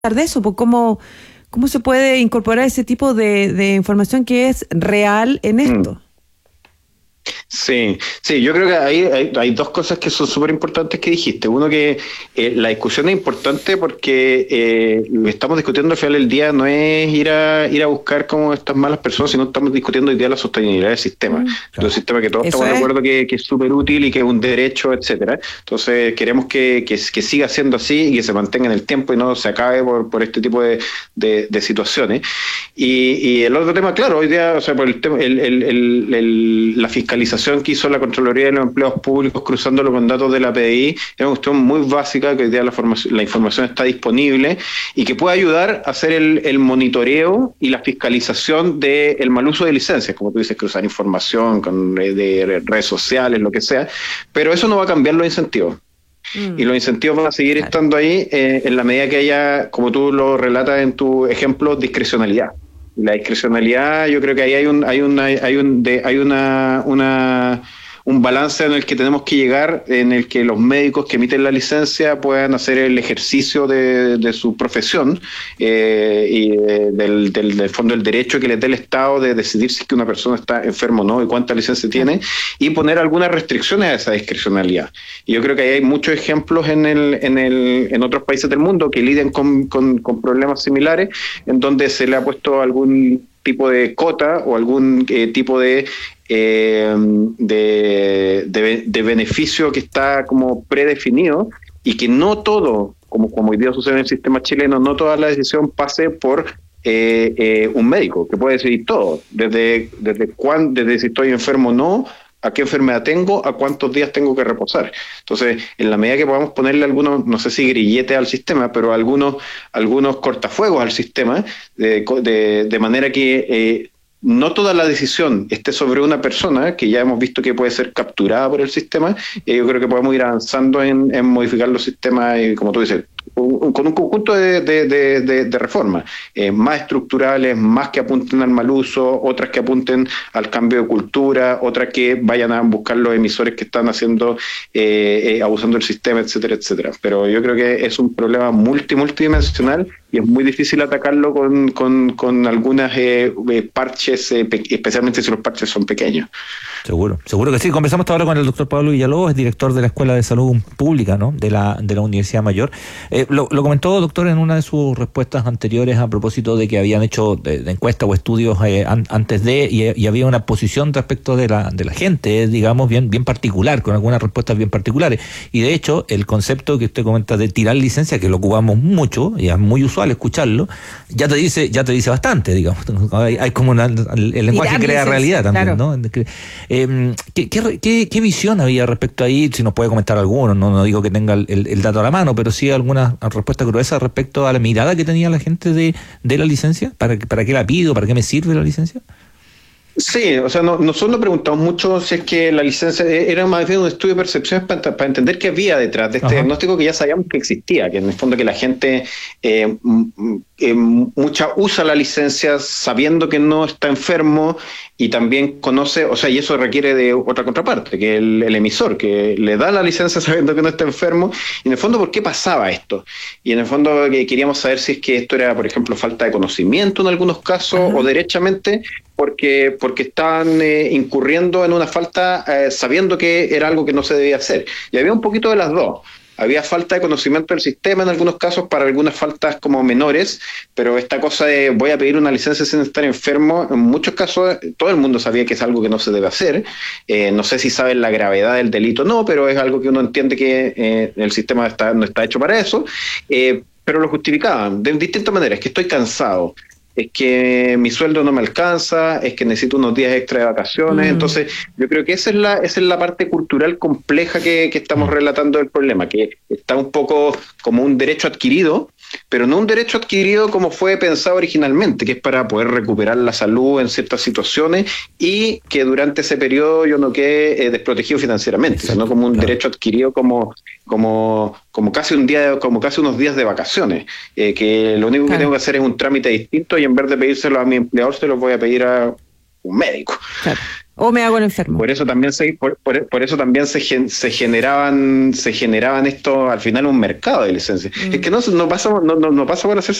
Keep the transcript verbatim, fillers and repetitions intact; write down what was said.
de eso, pues cómo, cómo se puede incorporar ese tipo de, de información que es real en esto. Mm. Sí, sí, yo creo que hay, hay, hay dos cosas que son súper importantes que dijiste. Uno, que eh, la discusión es importante porque eh, lo que estamos discutiendo al final del día no es ir a ir a buscar como estas malas personas, sino estamos discutiendo hoy día la sostenibilidad del sistema. Mm, claro. Un sistema que todos Eso estamos es. de acuerdo que, que es súper útil y que es un derecho, etcétera. Entonces queremos que, que, que siga siendo así y que se mantenga en el tiempo y no se acabe por, por este tipo de, de, de situaciones. Y, y el otro tema, claro, hoy día, o sea, por el tema, el, el, el, el, la fiscalización que hizo la Contraloría de los Empleos Públicos cruzándolo con datos de la P D I, es una cuestión muy básica, que hoy día la, formación, la información está disponible y que puede ayudar a hacer el, el monitoreo y la fiscalización del mal uso de licencias, como tú dices, cruzar información con, de redes sociales, lo que sea, pero eso no va a cambiar los incentivos. Mm. Y los incentivos van a seguir claro. estando ahí eh, en la medida que haya, como tú lo relatas en tu ejemplo, discrecionalidad. La discrecionalidad, yo creo que ahí hay un hay una hay un de, hay una una un balance en el que tenemos que llegar, en el que los médicos que emiten la licencia puedan hacer el ejercicio de, de su profesión eh, y eh, del, del, del fondo del derecho que les dé el Estado de decidir si es que una persona está enferma o no y cuánta licencia tiene, y poner algunas restricciones a esa discrecionalidad. Y yo creo que ahí hay muchos ejemplos en el en el en otros países del mundo que lidian con, con, con problemas similares, en donde se le ha puesto algún tipo de cota o algún eh, tipo de Eh, de, de, de beneficio que está como predefinido y que no todo, como, como hoy día sucede en el sistema chileno, no toda la decisión pase por eh, eh, un médico, que puede decidir todo, desde, desde, cuán, desde si estoy enfermo o no, a qué enfermedad tengo, a cuántos días tengo que reposar. Entonces, en la medida que podamos ponerle algunos, no sé si grilletes al sistema, pero algunos, algunos cortafuegos al sistema, de, de, de manera que eh, no toda la decisión esté sobre una persona, que ya hemos visto que puede ser capturada por el sistema, eh, yo creo que podemos ir avanzando en, en modificar los sistemas, y, como tú dices, un, con un conjunto de, de, de, de, de reformas, eh, más estructurales, más que apunten al mal uso, otras que apunten al cambio de cultura, otras que vayan a buscar los emisores que están haciendo, eh, eh, abusando del sistema, etcétera, etcétera. Pero yo creo que es un problema multi, multidimensional y es muy difícil atacarlo con, con, con algunas eh, parches, eh, pe- especialmente si los parches son pequeños. Seguro, seguro que sí. Conversamos ahora con el doctor Pablo Villalobos, es director de la Escuela de Salud Pública, ¿no?, de la de la Universidad Mayor. Eh, lo, lo comentó, doctor, en una de sus respuestas anteriores a propósito de que habían hecho de, de encuestas o estudios eh, an, antes de, y, y había una posición respecto de la de la gente, eh, digamos, bien bien particular, con algunas respuestas bien particulares. Y de hecho, el concepto que usted comenta de tirar licencia, que lo ocupamos mucho, y es muy usual escucharlo, ya te dice ya te dice bastante, digamos. Hay, hay como una, el, el lenguaje tirar crea licencia, realidad también, claro. ¿no? Eh, ¿qué, qué, qué, ¿Qué visión había respecto ahí? Si nos puede comentar alguno, no, no digo que tenga el, el dato a la mano, pero sí alguna respuesta gruesa respecto a la mirada que tenía la gente de, de la licencia. ¿Para, ¿Para qué la pido? ¿Para qué me sirve la licencia? Sí, o sea, no, nosotros nos preguntamos mucho si es que la licencia era más bien un estudio de percepciones para, para entender qué había detrás de este Ajá. diagnóstico que ya sabíamos que existía, que en el fondo que la gente eh, eh, mucha usa la licencia sabiendo que no está enfermo y también conoce, o sea, y eso requiere de otra contraparte, que el, el emisor, que le da la licencia sabiendo que no está enfermo. Y en el fondo, ¿por qué pasaba esto? Y en el fondo que queríamos saber si es que esto era, por ejemplo, falta de conocimiento en algunos casos Ajá. o derechamente, porque porque estaban eh, incurriendo en una falta eh, sabiendo que era algo que no se debía hacer. Y había un poquito de las dos. Había falta de conocimiento del sistema en algunos casos para algunas faltas como menores, pero esta cosa de voy a pedir una licencia sin estar enfermo, en muchos casos todo el mundo sabía que es algo que no se debe hacer. Eh, no sé si saben la gravedad del delito o no, pero es algo que uno entiende que eh, el sistema está, no está hecho para eso, eh, pero lo justificaban de distintas maneras, que estoy cansado, es que mi sueldo no me alcanza, es que necesito unos días extra de vacaciones. Mm. Entonces yo creo que esa es la esa es la parte cultural compleja que, que estamos relatando del problema, que está un poco como un derecho adquirido, pero no un derecho adquirido como fue pensado originalmente, que es para poder recuperar la salud en ciertas situaciones y que durante ese periodo yo no quede eh, desprotegido financieramente, Exacto, sino como un claro. derecho adquirido como como como casi un día, como casi unos días de vacaciones, eh, que lo único claro. que tengo que hacer es un trámite distinto y en vez de pedírselo a mi empleador se lo voy a pedir a un médico. Claro. O me hago el enfermo. Por eso también se, por, por, por eso también se, gen, se generaban, se generaban esto al final un mercado de licencias. Mm. Es que no, no pasa, no, no, no pasa por hacer